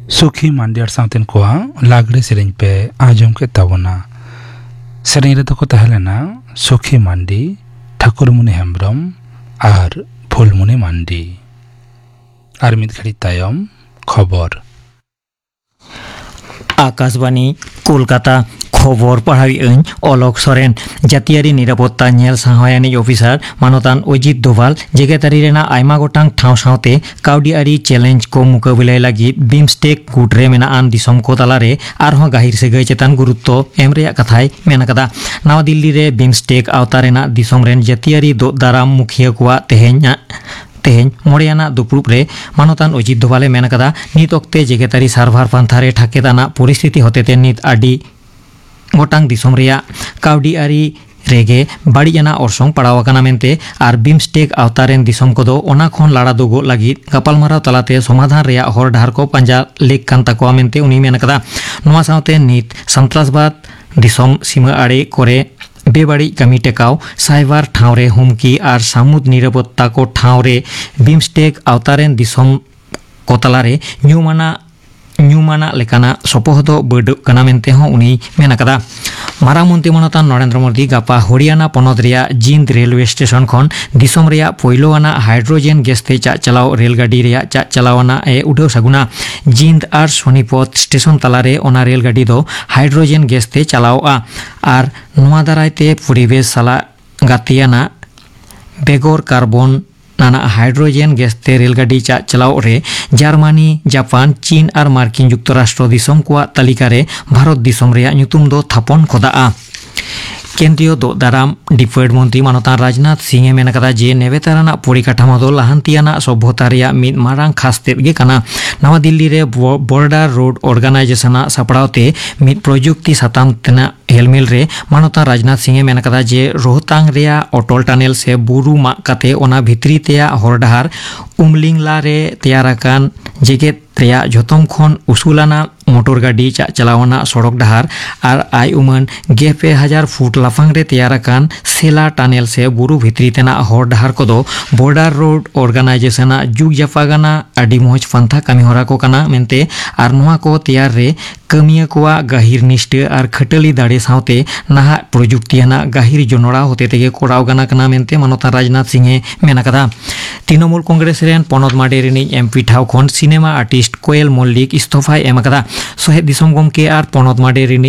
सुखी मांडियार साउतेन कोआ लागड़े सेरेंज पे आजम के तावना सेरेंज रे तको तहलेना सुखी मांडी ठाकुरमुनि हेम्ब्रम और फुलमुनि मांडी और मिद घड़ी तायम खबर आकाशवाणी कोलकाता खबर पढ़ावी अलक सोरेन जातियारि निरापत्ता नेल साहायानि अफिसार मानतान अजित दोभाल जेगेतारि रेना आयमा गोटांग ठाव सावते काउडियारि चैलेंज को मुकाबिला लगी बिमस्टेक गुटरे मेना आन दिसम को तालारे आरहों गाहिर से गई चेतन गुरुत्व एम रेया कथाय मेनाकदा नवा दिल्ली रे बिमस्टेक आवतारेना दिसम रेन जातियारि दो दाराम मुखिया कुआ तेहें मोड़ियाना दुपुरुब रे मानतान अजित दोभाले मेनाकदा नित ओक्ते जेगेतारि सार्भार पांथारे ठाकेदाना परिस्थिति होतेते नित आडि गोटांग दिसम रेया काउडियारि रेगे बाड़ीजाना अरसंग पड़ावाकाना मेनते आर बिमस्टेक आवतारेन दिसम कोदो ओना खन लाड़ा दोगो लगी गापालमाराव तलाते समाधान रेया हर डाहर को पांजा लेक कान ताकोआ मेनते उनी मेनकदा नोआ सावते नित सन्त्रासबाद दिसम सीमा आड़े करे बेबाड़ी कमी टेकाव साइबार ठावरे हुमकी और सामुद निरापत्ता को ठावरे बिमस्टेक आवतारेन दिसम कोतलारे न्यूमाना लेकाना सपोहदो बडुक काना मेनते हों उनी मेनाकदा मारांग मंत्री मनतान नरेंद्र मोदी गापा हरियाणा पनत रेया जिंद रेलवे स्टेशन खन दिसम रेया पोइलोआना हाइड्रोजेन गैस ते चा चलाव रेलगाड़ी रेया चा चलावाना ए उठाव सागुना जिंद और सोनीपत स्टेशन तालारे ओना रेलगाड़ी दो हाइड्रोजेन गैस ते चलावा और नोआ दारायते परिवेश साला गातियाना बेगर कार्बन नाना हाइड्रोजेन गैस ते रेलगाड़ी चा चलाव रे जार्मानी जापान चीन और मार्किन जुक्तराष्ट्र दिसम को तालिका रे भारत दिसम रेया ᱧᱩᱛᱩᱢ दो थापन खोदा केंद्रीय दो दाराम डिफेंस मंत्री मानतान राजनाथ सिंह मेनकदा जे नेवेताराना परिकाठामो दो लाहांतियाना सभ्यता रेया मिद मारांग खासतेद गे काना नवा दिल्ली रे बॉर्डर रोड ऑर्गेनाइजेशन सपड़ावते मिद प्रजुक्ति साताम तेना हेलमेल रे मानतान राजनाथ सिंह मेनकदा जे रोहतांग रेया अटल टनल से बुरु मा काते ओना भित्री तेया हरडाहार उमलिंगला रे तैयाराकान जेगेत रेया झोतम खन उसूलाना मोटर गाड़ी चा चलावना सड़क डाहार और आय उमन 1000 फुट लाफांग रे तैयाराकान सेला टनल से बुरु भित्री तेना हर डाहार कोदो बॉर्डर रोड ऑर्गेनाइजेशन जुग जाफागाना आडि मोज फंथा कमी होरा को काना मेनते आर नोआ को तैयार रे कमिया कोआ गाहिर निष्ठ और खटली दाड़े सावते नाहा प्रजुक्तियाना गाहिर जनोड़ा होते तेगे कोड़ाव गाना काना मेनते मानतान राजनाथ सिंह मेनाकदा तृणमूल कांग्रेस रेन पनत माडे रिनी एमपी ठाव खन सिनेमा आर्टिस्ट कोयल मल्लिक इस्तफाय एमकदा सहेद दिसम गमके और पनत माडे रिनी